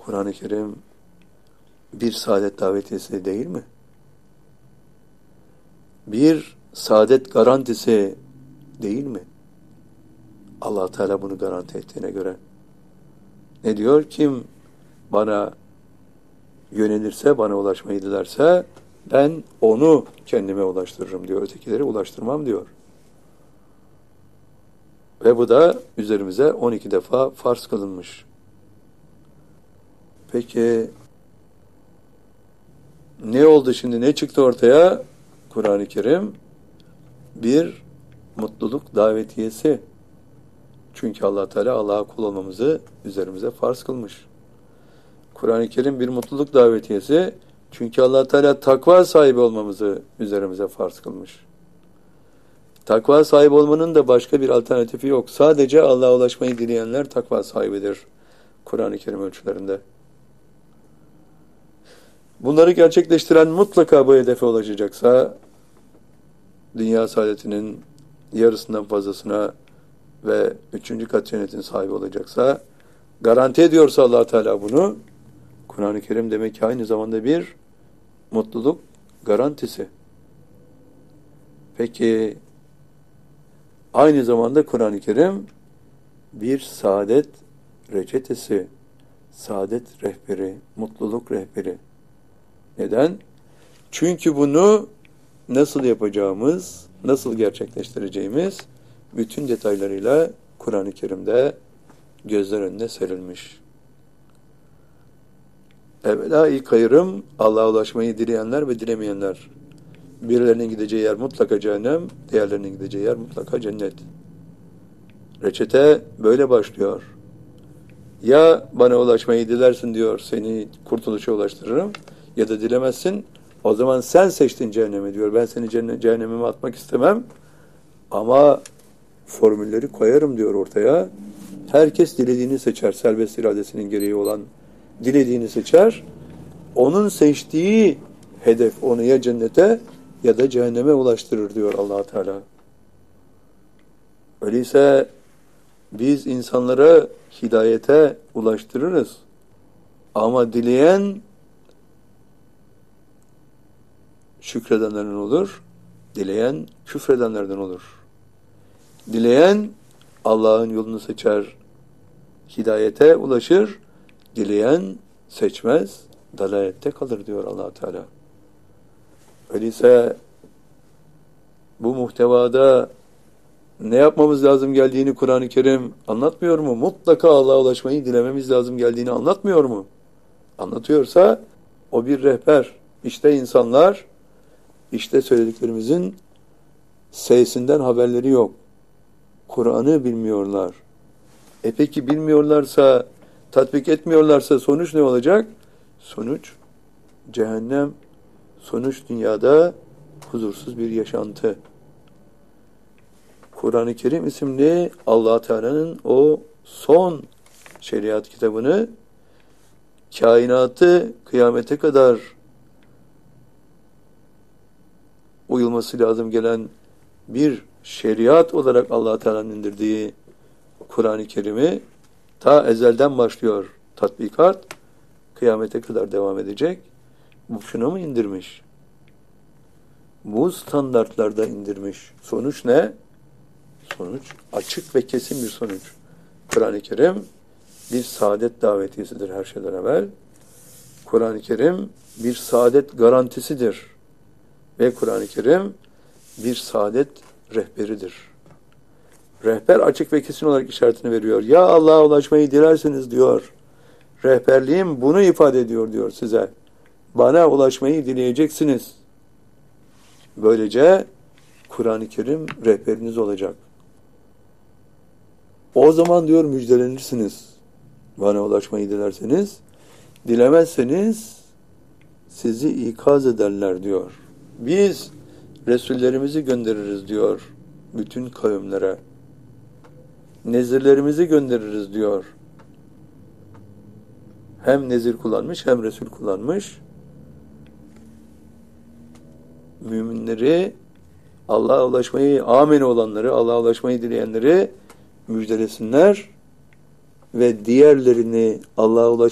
Kur'an-ı Kerim bir saadet davetiyesi değil mi? Bir saadet garantisi değil mi? Allah Teala bunu garanti ettiğine göre. Ne diyor? Kim bana yönelirse, bana ulaşmayı dilerse ben onu kendime ulaştırırım diyor. Ötekileri ulaştırmam diyor. Ve bu da üzerimize 12 defa farz kılınmış. Peki ne oldu şimdi? Ne çıktı ortaya? Kur'an-ı Kerim bir mutluluk davetiyesi. Çünkü Allah Teala Allah'a kul olmamızı üzerimize farz kılmış. Kur'an-ı Kerim bir mutluluk davetiyesi. Çünkü Allah Teala takva sahibi olmamızı üzerimize farz kılmış. Takva sahibi olmanın da başka bir alternatifi yok. Sadece Allah'a ulaşmayı dileyenler takva sahibidir. Kur'an-ı Kerim ölçülerinde. Bunları gerçekleştiren mutlaka bu hedefe ulaşacaksa dünya saadetinin yarısından fazlasına ve 3. kat cennetin sahibi olacaksa, garanti ediyorsa Allah Teala bunu, Kur'an-ı Kerim demek ki aynı zamanda bir mutluluk garantisi. Peki aynı zamanda Kur'an-ı Kerim bir saadet reçetesi, saadet rehberi, mutluluk rehberi. Neden? Çünkü bunu nasıl yapacağımız, nasıl gerçekleştireceğimiz bütün detaylarıyla Kur'an-ı Kerim'de gözler önüne serilmiş. Evvela ilk ayrım Allah'a ulaşmayı dileyenler ve dilemeyenler. Birilerinin gideceği yer mutlaka cehennem, diğerlerinin gideceği yer mutlaka cennet. Reçete böyle başlıyor. Ya bana ulaşmayı dilersin diyor, seni kurtuluşa ulaştırırım, ya da dilemezsin, o zaman sen seçtin cehennemi diyor. Ben seni cehenneme atmak istemem ama formülleri koyarım diyor ortaya. Herkes dilediğini seçer, serbest iradesinin gereği olan dilediğini seçer. Onun seçtiği hedef onu ya cennete ya da cehenneme ulaştırır diyor Allah Teala. Öyleyse biz insanlara hidayete ulaştırırız. Ama dileyen şükredenlerden olur, dileyen küfredenlerden olur. Dileyen Allah'ın yolunu seçer, hidayete ulaşır, dileyen seçmez, dalalette kalır diyor Allah Teala. Öyleyse bu muhtevada ne yapmamız lazım geldiğini Kur'an-ı Kerim anlatmıyor mu? Mutlaka Allah'a ulaşmayı dilememiz lazım geldiğini anlatmıyor mu? Anlatıyorsa o bir rehber. İşte insanlar, işte söylediklerimizin sesinden haberleri yok. Kur'an'ı bilmiyorlar. Peki bilmiyorlarsa, tatbik etmiyorlarsa sonuç ne olacak? Sonuç cehennem, sonuç dünyada huzursuz bir yaşantı. Kur'an-ı Kerim isimli Allah Teala'nın o son şeriat kitabını kainatı kıyamete kadar uyulması lazım gelen bir şeriat olarak Allah Teala'nın indirdiği Kur'an-ı Kerim'i ta ezelden başlıyor tatbikat, kıyamete kadar devam edecek. Bu şuna mı indirmiş? Bu standartlarda indirmiş. Sonuç ne? Sonuç açık ve kesin bir sonuç. Kur'an-ı Kerim bir saadet davetiyesidir her şeyden evvel. Kur'an-ı Kerim bir saadet garantisidir. Ve Kur'an-ı Kerim bir saadet rehberidir. Rehber açık ve kesin olarak işaretini veriyor. Ya Allah'a ulaşmayı dilerseniz diyor, rehberliğim bunu ifade ediyor diyor size. Bana ulaşmayı dileyeceksiniz. Böylece Kur'an-ı Kerim rehberiniz olacak. O zaman diyor müjdelenirsiniz. Bana ulaşmayı dilerseniz, dilemezseniz sizi ikaz ederler diyor. Biz Resullerimizi göndeririz diyor bütün kavimlere. Nezirlerimizi göndeririz diyor. Hem nezir kullanmış hem Resul kullanmış. Müminleri, Allah'a ulaşmayı, amin olanları, Allah'a ulaşmayı dileyenleri müjdelesinler ve diğerlerini Allah'a